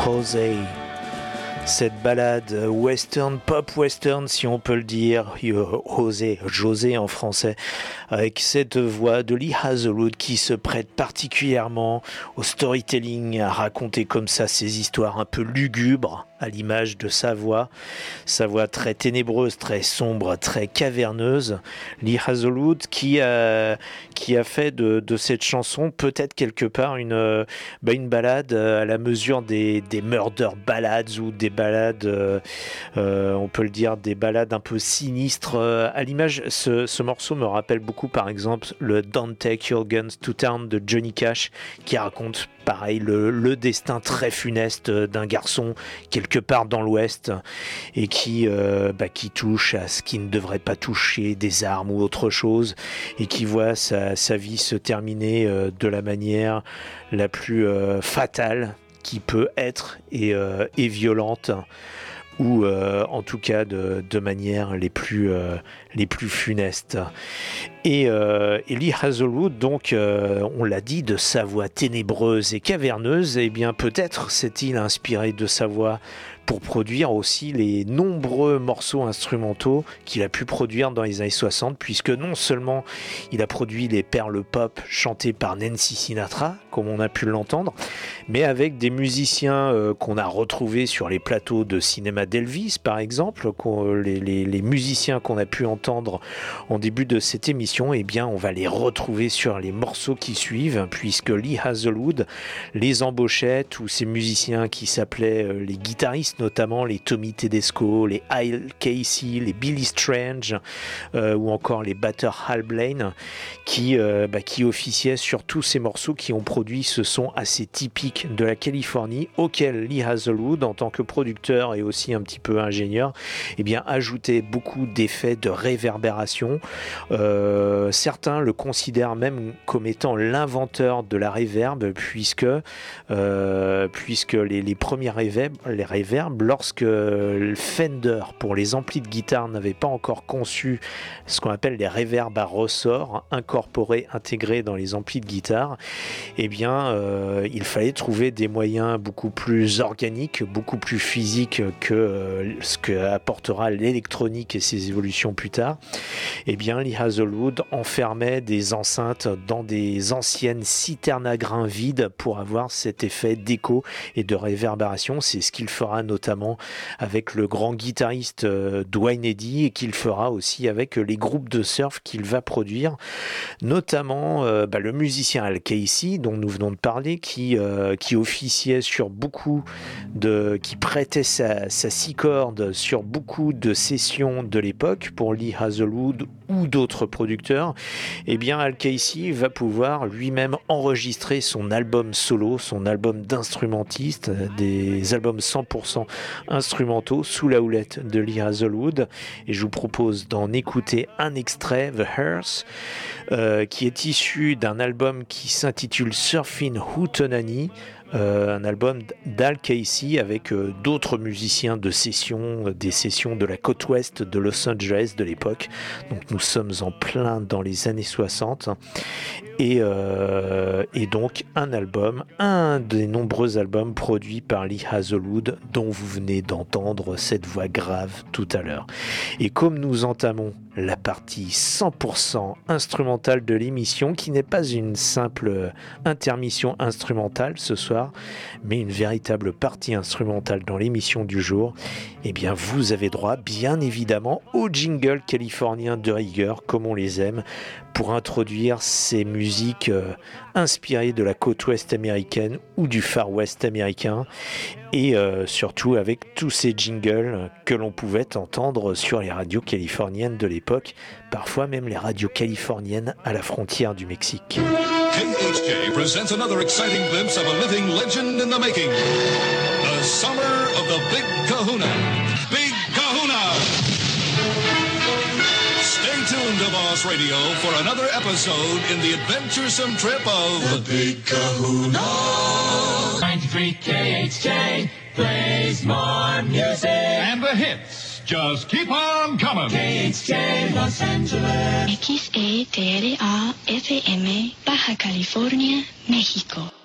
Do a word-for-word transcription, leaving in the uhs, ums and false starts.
José. Cette balade western, pop western si on peut le dire, José, José en français, avec cette voix de Lee Hazlewood qui se prête particulièrement au storytelling, à raconter comme ça ces histoires un peu lugubres, à l'image de sa voix, sa voix très ténébreuse, très sombre, très caverneuse. Lee Hazlewood qui a, qui a fait de, de cette chanson peut-être quelque part une, bah une balade à la mesure des, des murder ballads ou des balades, euh, euh, on peut le dire, des balades un peu sinistres. À l'image, ce, ce morceau me rappelle beaucoup par exemple le Don't Take Your Guns to Town de Johnny Cash, qui raconte pareil le, le destin très funeste d'un garçon quelque part dans l'Ouest et qui, euh, bah, qui touche à ce qui ne devrait pas toucher, des armes ou autre chose, et qui voit sa, sa vie se terminer euh, de la manière la plus euh, fatale qui peut être et, euh, et violente, ou euh, en tout cas de, de manière les plus, euh, les plus funestes. Et, euh, et Lee Hazlewood, donc, euh, on l'a dit, de sa voix ténébreuse et caverneuse, eh bien peut-être s'est-il inspiré de sa voix pour produire aussi les nombreux morceaux instrumentaux qu'il a pu produire dans les années soixante, puisque non seulement il a produit les perles pop chantées par Nancy Sinatra, comme on a pu l'entendre, mais avec des musiciens euh, qu'on a retrouvés sur les plateaux de cinéma d'Elvis, par exemple, les, les, les musiciens qu'on a pu entendre en début de cette émission, eh bien on va les retrouver sur les morceaux qui suivent, puisque Lee Hazlewood les embauchait, tous ces musiciens qui s'appelaient euh, les guitaristes, notamment les Tommy Tedesco, les Al Casey, les Billy Strange, euh, ou encore les batteurs Hal Blaine, qui, euh, bah, qui officiaient sur tous ces morceaux qui ont produit ce son assez typique de la Californie, auquel Lee Hazlewood, en tant que producteur et aussi un petit peu ingénieur, eh bien, ajoutait beaucoup d'effets de réverbération. Euh, certains le considèrent même comme étant l'inventeur de la reverb, puisque, euh, puisque les, les premiers reverbs, les reverbs, lorsque Fender, pour les amplis de guitare, n'avait pas encore conçu ce qu'on appelle les reverbs à ressort, incorporés, intégrés dans les amplis de guitare, eh bien, euh, il fallait trouver des moyens beaucoup plus organiques, beaucoup plus physiques que euh, ce que apportera l'électronique et ses évolutions plus tard. Eh bien, Lee Hazlewood enfermait des enceintes dans des anciennes citernes à grains vides pour avoir cet effet d'écho et de réverbération. C'est ce qu'il fera notamment avec le grand guitariste euh, Duane Eddy, et qu'il fera aussi avec les groupes de surf qu'il va produire, notamment euh, bah, le musicien Al Casey dont nous venons de parler, qui, euh, qui officiait sur beaucoup de, qui prêtait sa, sa six cordes sur beaucoup de sessions de l'époque pour Lee Hazlewood ou d'autres producteurs. Eh bien, Al Casey va pouvoir lui-même enregistrer son album solo, son album d'instrumentiste, des albums cent pour cent instrumentaux sous la houlette de Lee Hazlewood, et je vous propose d'en écouter un extrait, The Hearse, euh, qui est issu d'un album qui s'intitule Surfin' Hootenanny, Euh, un album d'Al Casey avec euh, d'autres musiciens de session, euh, des sessions de la côte ouest de Los Angeles de l'époque. Donc nous sommes en plein dans les années soixante, et, euh, et donc un album, un des nombreux albums produits par Lee Hazlewood, dont vous venez d'entendre cette voix grave tout à l'heure. Et comme nous entamons la partie cent pour cent instrumentale de l'émission, qui n'est pas une simple intermission instrumentale ce soir, mais une véritable partie instrumentale dans l'émission du jour, eh bien vous avez droit bien évidemment au jingle californien de rigueur, comme on les aime, pour introduire ces musiques euh, inspirées de la côte ouest américaine ou du far west américain, et euh, surtout avec tous ces jingles que l'on pouvait entendre sur les radios californiennes de l'époque, parfois même les radios californiennes à la frontière du Mexique. K H J presents another exciting glimpse of a living legend in the making. The summer of the Big Kahuna. Big Kahuna! Stay tuned to Boss Radio for another episode in the adventuresome trip of the Big Kahuna. ninety-three K H J plays more music. And the hits just keep on coming. K H J Los Angeles. X E T R A F M, Baja California, México.